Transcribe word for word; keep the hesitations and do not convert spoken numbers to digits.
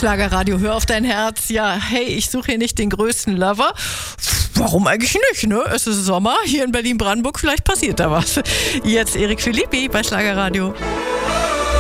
Schlagerradio, hör auf dein Herz. Ja, hey, ich suche hier nicht den größten Lover. Warum eigentlich nicht, ne? Es ist Sommer hier in Berlin-Brandenburg, vielleicht passiert da was. Jetzt Erik Philippi bei Schlagerradio.